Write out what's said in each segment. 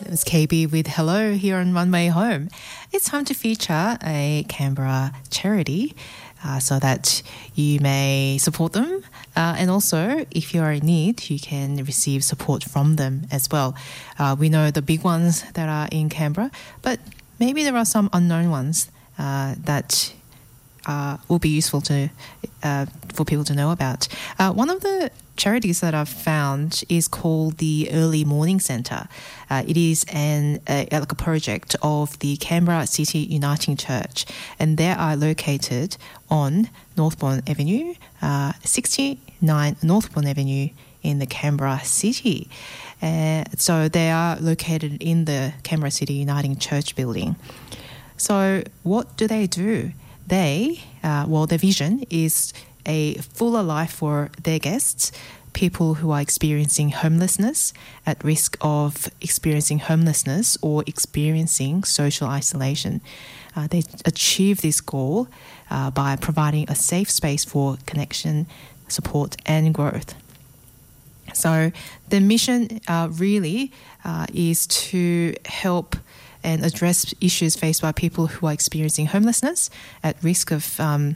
It was KB with Hello here on One Way Home. It's time to feature a Canberra charity so that you may support them. And also, if you are in need, you can receive support from them as well. We know the big ones that are in Canberra, but maybe there are some unknown ones that will be useful for people to know about. One of the charities that I've found is called the Early Morning Centre. It is like a project of the Canberra City Uniting Church, and they are located on Northbourne Avenue, 69 Northbourne Avenue in the Canberra City. So they are located in the Canberra City Uniting Church building. So what do? Their vision is a fuller life for their guests, people who are experiencing homelessness, at risk of experiencing homelessness or experiencing social isolation. They achieve this goal by providing a safe space for connection, support and growth. So the mission really is to help and address issues faced by people who are experiencing homelessness at risk of said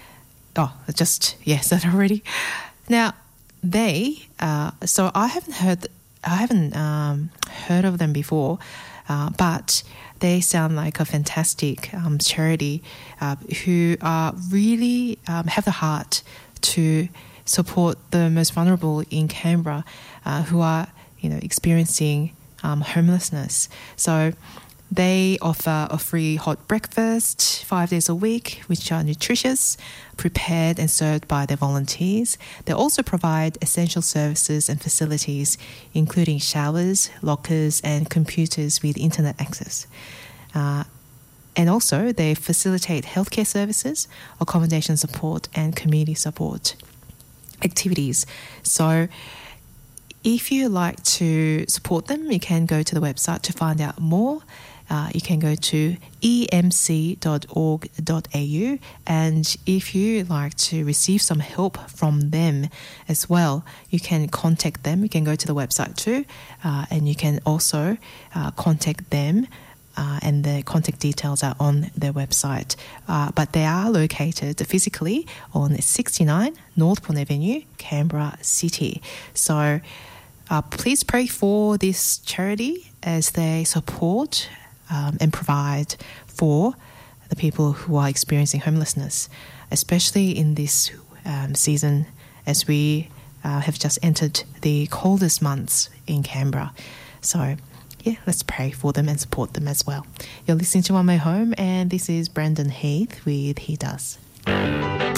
already. Now, so I haven't heard of them before, but they sound like a fantastic charity who really have the heart to support the most vulnerable in Canberra who are experiencing homelessness. So they offer a free hot breakfast 5 days a week, which are nutritious, prepared and served by their volunteers. They also provide essential services and facilities, including showers, lockers and computers with internet access. And also they facilitate healthcare services, accommodation support and community support activities. So if you like to support them, you can go to the website to find out more. You can go to emc.org.au, and if you like to receive some help from them as well, you can contact them. You can go to the website too, and you can also contact them, and the contact details are on their website. But they are located physically on 69 Northbourne Avenue, Canberra City. So please pray for this charity as they support and provide for the people who are experiencing homelessness, especially in this season as we have just entered the coldest months in Canberra. So, let's pray for them and support them as well. You're listening to One Way Home, and this is Brendan Heath with He Does.